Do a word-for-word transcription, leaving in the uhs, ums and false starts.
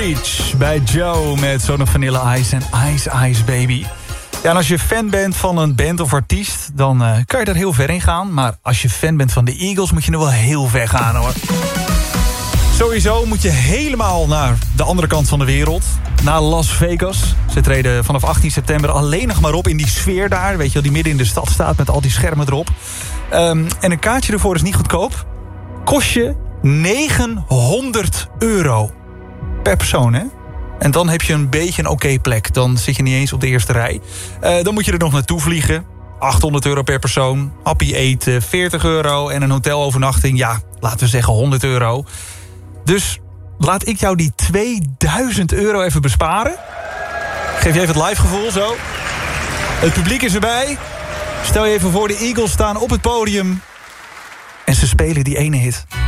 Beach bij Joe met Zone Vanilla Ice en Ice Ice Baby. Ja, en als je fan bent van een band of artiest, dan uh, kan je daar heel ver in gaan. Maar als je fan bent van de Eagles, moet je er wel heel ver gaan, hoor. Sowieso moet je helemaal naar de andere kant van de wereld. Naar Las Vegas. Ze treden vanaf achttien september alleen nog maar op in die sfeer daar. Weet je wel, die midden in de stad staat met al die schermen erop. Um, en een kaartje ervoor is niet goedkoop. Kost je negenhonderd euro per persoon, hè? En dan heb je een beetje een oké plek. Dan zit je niet eens op de eerste rij. Uh, dan moet je er nog naartoe vliegen. achthonderd euro per persoon. Happy eten, veertig euro. En een hotelovernachting, ja, laten we zeggen honderd euro. Dus laat ik jou die tweeduizend euro even besparen. Geef je even het live gevoel, zo. Het publiek is erbij. Stel je even voor, de Eagles staan op het podium. En ze spelen die ene hit.